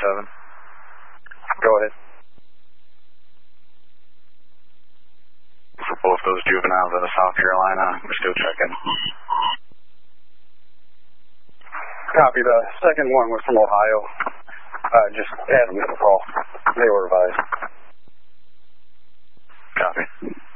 7. Go ahead. For both those juveniles out of South Carolina, we're still checking. Copy. The second one was from Ohio. Just had them in the call. They were advised. Copy.